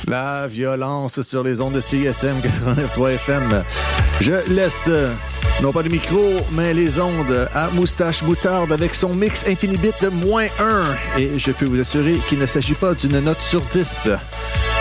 La violence sur les ondes de CISM 89.3 FM. Je laisse, non pas le micro, mais les ondes à Moustache Moutarde avec son mix Infinibit de -1. Et je peux vous assurer qu'il ne s'agit pas d'une note sur 10.